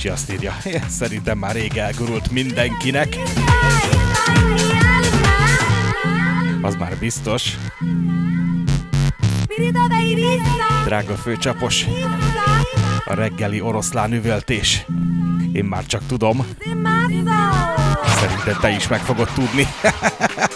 Ricsi azt írja, szerintem már rég elgurult mindenkinek. Az már biztos. Drága főcsapos, a reggeli oroszlán üvöltés. Én már csak tudom. Szerintem te is meg fogod tudni.